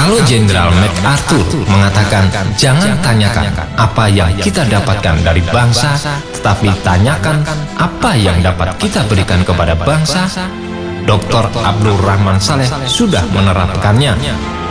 Kalau Jenderal MacArthur mengatakan, jangan tanyakan apa yang kita dapatkan dari bangsa, tetapi tanyakan apa yang dapat kita berikan kepada bangsa, Dr. Abdul Rahman Saleh sudah menerapkannya.